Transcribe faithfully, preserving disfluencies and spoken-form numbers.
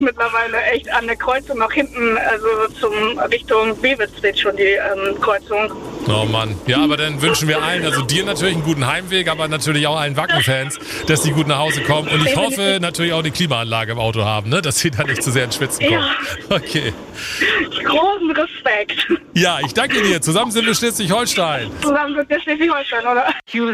mittlerweile echt an der Kreuzung nach hinten, also zum Richtung Bewitz steht schon die ähm, Kreuzung. Oh Mann. Ja, aber dann wünschen wir allen, also dir natürlich einen guten Heimweg, aber natürlich auch allen Wacken-Fans, dass die gut nach Hause kommen. Und ich hoffe natürlich auch die Klimaanlage im Auto haben, ne? Dass sie da nicht zu sehr ins Schwitzen kommen. Ja. Okay. Großen Respekt. Ja, ich danke dir. Zusammen sind wir Schleswig-Holstein. Zusammen wird der Schleswig-Holstein, oder?